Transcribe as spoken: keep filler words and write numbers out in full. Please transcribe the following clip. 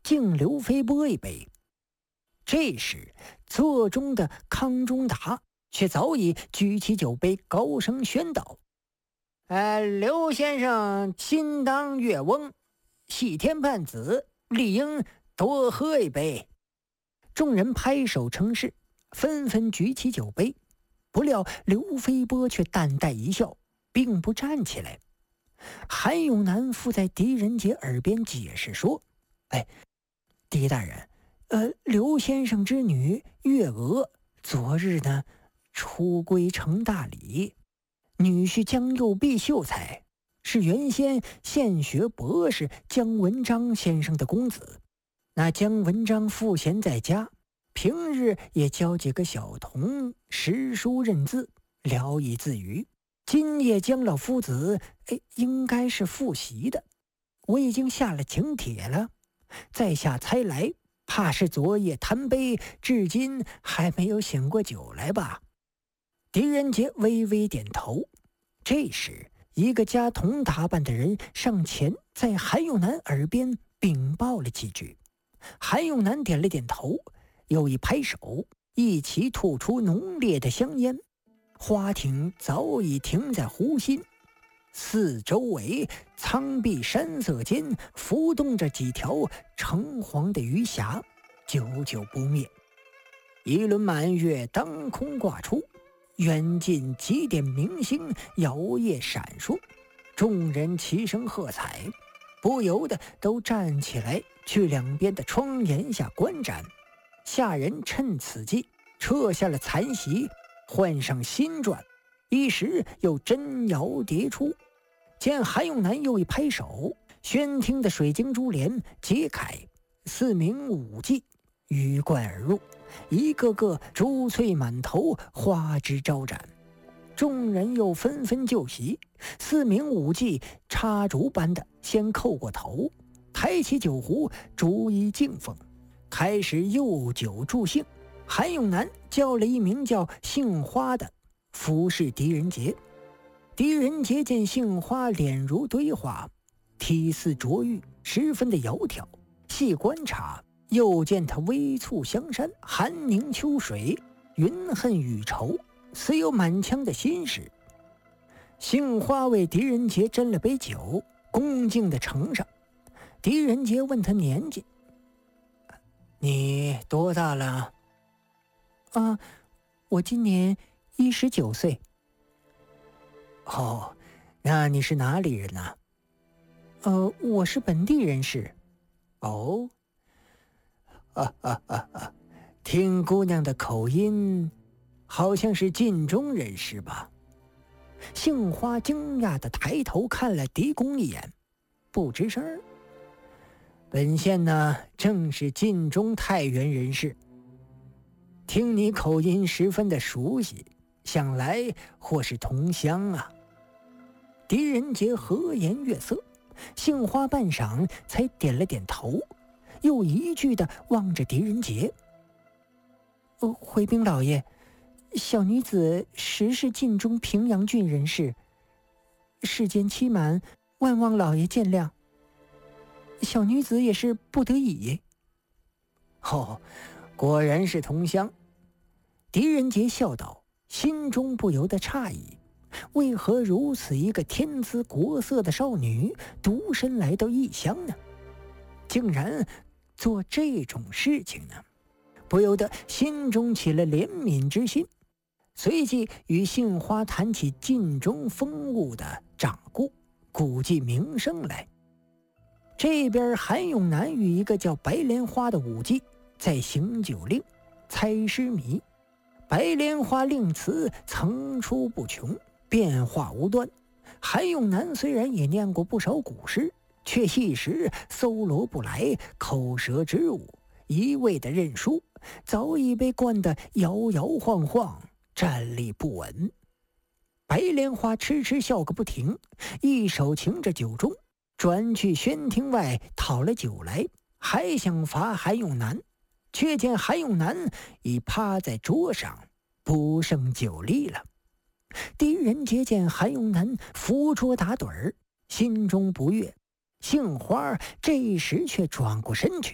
敬刘飞波一杯。这时座中的康中达却早已举起酒杯，高声宣道：呃，刘先生亲当月翁，系天半子，理应多喝一杯。众人拍手称是，纷纷举起酒杯。不料刘飞波却淡淡一笑，并不站起来。韩永南附在狄仁杰耳边解释说：哎，狄大人，呃，刘先生之女月娥昨日呢出归成大理，女婿江右弼秀才是原先现学博士江文章先生的公子。那江文章赋闲在家，平日也教几个小童识书认字，聊以自娱。今夜江老夫子哎，应该是复习的，我已经下了请帖了，在下猜来，怕是昨夜贪杯，至今还没有醒过酒来吧。狄仁杰微微点头。这时一个家童打扮的人上前，在韩永南耳边禀报了几句。韩永南点了点头，又一拍手，一起吐出浓烈的香烟。花艇早已停在湖心，四周围苍碧山色间浮动着几条橙黄的鱼霞，久久不灭。一轮满月当空挂出，远近几点明星摇曳闪烁，众人齐声喝彩，不由得都站起来去两边的窗檐下观展。下人趁此机撤下了残席，换上新馔，一时又真摇叠出。见韩永南又一拍手，宣厅的水晶珠帘揭开，四名舞伎鱼贯而入，一个个珠翠满头，花枝招展。众人又纷纷就席，四名舞伎插竹般的先叩过头，抬起酒壶逐一敬奉，开始诱酒助兴。韩永南叫了一名叫杏花的服侍狄仁杰。狄仁杰见杏花脸如堆花，体似琢玉，十分的窈窕，细观察又见他微蹙香山，寒凝秋水，云恨雨愁，似有满腔的心事。杏花为狄仁杰斟了杯酒，恭敬地呈上。狄仁杰问他年纪：你多大了？啊，我今年一十九岁。哦，那你是哪里人呢？呃，我是本地人士。哦，啊啊啊啊！听姑娘的口音，好像是晋中人士吧？杏花惊讶地抬头看了狄公一眼，不吱声。本县呢，正是晋中太原人士。听你口音十分的熟悉，想来或是同乡啊。狄仁杰和颜悦色，杏花半晌才点了点头，又一句的望着狄仁杰：哦，回禀老爷，小女子实是晋中平阳郡人士，世间欺瞒，万望老爷见谅。小女子也是不得已。哦，果然是同乡。狄仁杰笑道，心中不由得诧异，为何如此一个天姿国色的少女独身来到异乡呢？竟然做这种事情呢？不由得心中起了怜悯之心，随即与杏花谈起晋中风物的掌故，估计名声来。这边韩永南与一个叫白莲花的舞伎在行酒令、猜诗谜。白莲花令词层出不穷，变化无端。韩永南虽然也念过不少古诗，却一时搜罗不来，口舌之误，一味的认输，早已被灌得摇摇晃晃，站立不稳。白莲花痴痴笑个不停，一手擎着酒盅，转去宣厅外讨了酒来，还想罚韩永南，却见韩永南已趴在桌上，不胜酒力了。狄仁杰见韩永南扶桌打盹儿，心中不悦，杏花这时却转过身去，